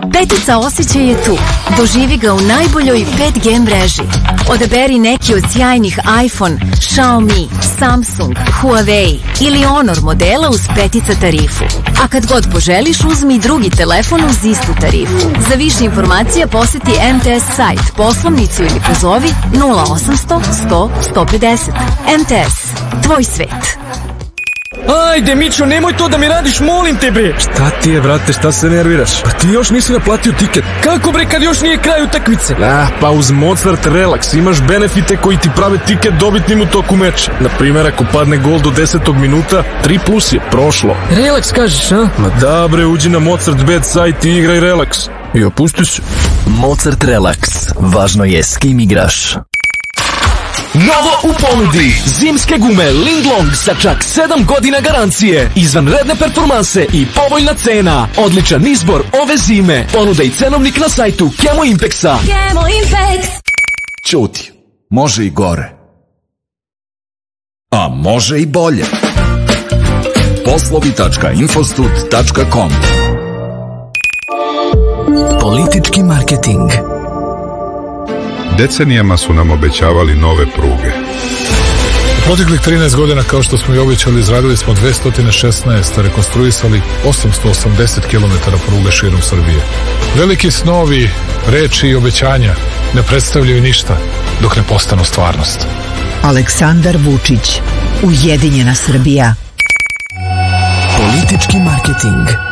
Petica osjećaj je tu. Doživi ga u najboljoj 5G mreži. Odaberi neki od sjajnih iPhone, Xiaomi, Samsung, Huawei ili Honor modela uz Petica tarifu. A kad god poželiš, uzmi drugi telefon uz istu tarifu. Za više informacija poseti MTS sajt, poslovnicu ili pozovi 0800 100 150. MTS, tvoj svet. Ajde, Mićo, nemoj to da mi radiš, molim te, bre. Šta ti je, brate, šta se nerviraš? Pa ti još nisi naplatio tiket. Kako, bre, kad još nije kraj utakmice? Pa uz Mozart Relax imaš benefite koji ti prave tiket dobitnim u toku meča. Naprimjer, ako padne gol do 10. minuta, 3+ je prošlo. Relax kažeš, a? Ma da, bre, uđi na Mozart Bet sajt i igraj Relax. I opusti se. Mozart Relax. Važno je s kim igraš. Novo u ponudi, zimske gume Linglong sa čak 7 godina garancije, izvanredne performanse i povoljna cena. Odličan izbor ove zime. Ponuda i cenovnik na sajtu Kemo Impexa. Kemo Impex. Ćuti, može i gore. A može i bolje. Poslovi.infostud.com. Politički marketing. Decenijama su nam obećavali nove pruge. U proteklih 13 godina, kao što smo i obećali, izradili smo 216, a rekonstruisali 880 km pruge širom Srbije. Veliki snovi, reči i obećanja ne predstavljaju ništa dok ne postanu stvarnost. Aleksandar Vučić, Ujedinjena Srbija. Politički marketing.